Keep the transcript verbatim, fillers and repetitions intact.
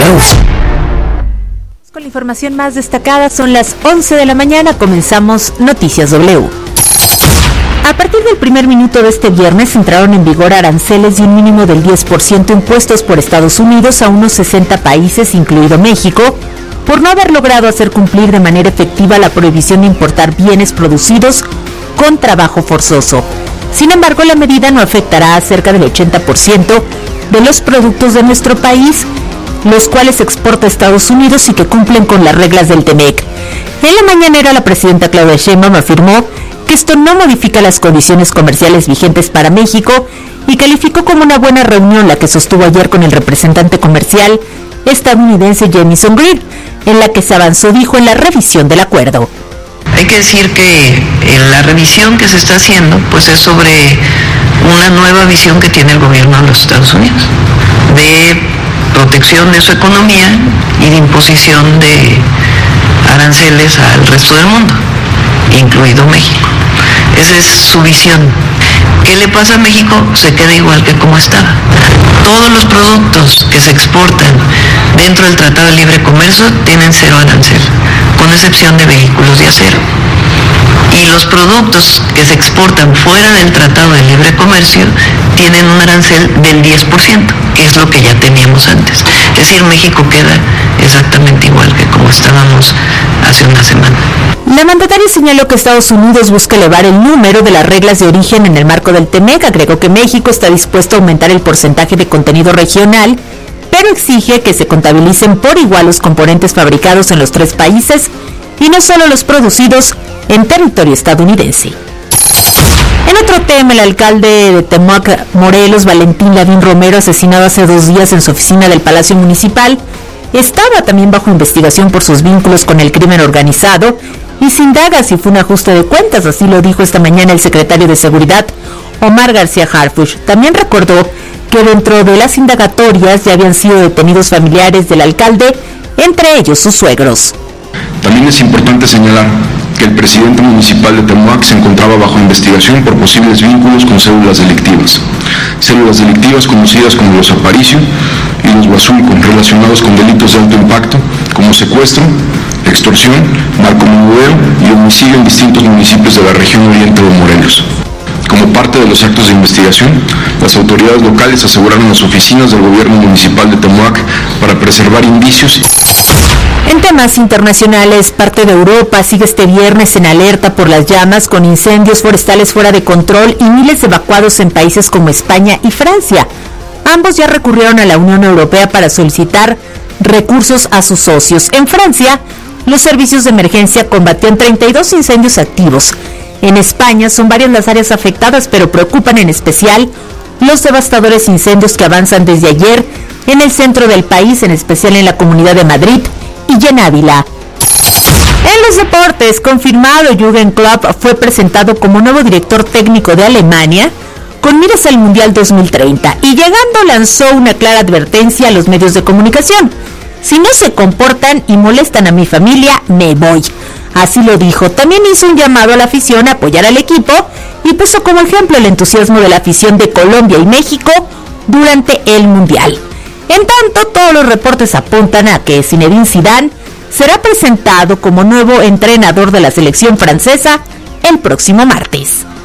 Con la información más destacada, son las once de la mañana, comenzamos Noticias W. A partir del primer minuto de este viernes entraron en vigor aranceles de un mínimo del diez por ciento impuestos por Estados Unidos a unos sesenta países, incluido México, por no haber logrado hacer cumplir de manera efectiva la prohibición de importar bienes producidos con trabajo forzoso. Sin embargo, la medida no afectará a cerca del ochenta por ciento de los productos de nuestro país, los cuales exporta a Estados Unidos y que cumplen con las reglas del T M E C. En la mañanera, la presidenta Claudia Sheinbaum afirmó que esto no modifica las condiciones comerciales vigentes para México y calificó como una buena reunión la que sostuvo ayer con el representante comercial estadounidense Jamieson Greer, en la que se avanzó, dijo, en la revisión del acuerdo. Hay que decir que en la revisión que se está haciendo, pues es sobre una nueva visión que tiene el gobierno de los Estados Unidos, de protección de su economía y de imposición de aranceles al resto del mundo, incluido México. Esa es su visión. ¿Qué le pasa a México? Se queda igual que como estaba. Todos los productos que se exportan dentro del Tratado de Libre Comercio tienen cero arancel, con excepción de vehículos de acero. Y los productos que se exportan fuera del Tratado de Libre Comercio tienen un arancel del diez por ciento, que es lo que ya teníamos antes. Es decir, México queda exactamente igual que como estábamos hace una semana. La mandataria señaló que Estados Unidos busca elevar el número de las reglas de origen en el marco del T M E C. Agregó que México está dispuesto a aumentar el porcentaje de contenido regional, pero exige que se contabilicen por igual los componentes fabricados en los tres países y no solo los producidos en territorio estadounidense. En otro tema, el alcalde de Temoac, Morelos, Valentín Lavín Romero, asesinado hace dos días en su oficina del Palacio Municipal, estaba también bajo investigación por sus vínculos con el crimen organizado y se indaga si fue un ajuste de cuentas, así lo dijo esta mañana el secretario de Seguridad, Omar García Harfuch. También recordó que dentro de las indagatorias ya habían sido detenidos familiares del alcalde, entre ellos sus suegros. También es importante señalar que el presidente municipal de Temoac se encontraba bajo investigación por posibles vínculos con células delictivas. Células delictivas conocidas como los Aparicio y los Huazulco, relacionados con delitos de alto impacto, como secuestro, extorsión, narcomenudeo y homicidio en distintos municipios de la región oriente de Morelos. Como parte de los actos de investigación, las autoridades locales aseguraron las oficinas del gobierno municipal de Temoac para preservar indicios. En temas internacionales, parte de Europa sigue este viernes en alerta por las llamas, con incendios forestales fuera de control y miles de evacuados en países como España y Francia. Ambos ya recurrieron a la Unión Europea para solicitar recursos a sus socios. En Francia, los servicios de emergencia combatían treinta y dos incendios activos. En España son varias las áreas afectadas, pero preocupan en especial los devastadores incendios que avanzan desde ayer en el centro del país, en especial en la Comunidad de Madrid y en Ávila. En los deportes, confirmado, Jürgen Klopp fue presentado como nuevo director técnico de Alemania con miras al Mundial dos mil treinta y llegando lanzó una clara advertencia a los medios de comunicación: si no se comportan y molestan a mi familia, me voy. Así lo dijo. También hizo un llamado a la afición a apoyar al equipo y puso como ejemplo el entusiasmo de la afición de Colombia y México durante el Mundial. En tanto, todos los reportes apuntan a que Zinedine Zidane será presentado como nuevo entrenador de la selección francesa el próximo martes.